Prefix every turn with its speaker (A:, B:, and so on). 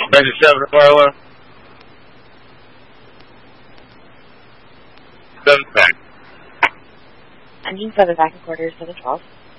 A: 97 Apollo. 7 back.
B: Engine 7 back in quarters for the 12.